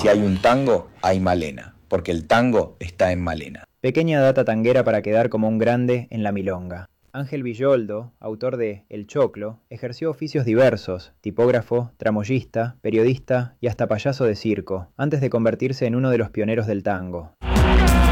Si hay un tango, hay Malena, porque el tango está en Malena. Pequeña data tanguera para quedar como un grande en la milonga. Ángel Villoldo, autor de El Choclo, ejerció oficios diversos, tipógrafo, tramoyista, periodista y hasta payaso de circo, antes de convertirse en uno de los pioneros del tango.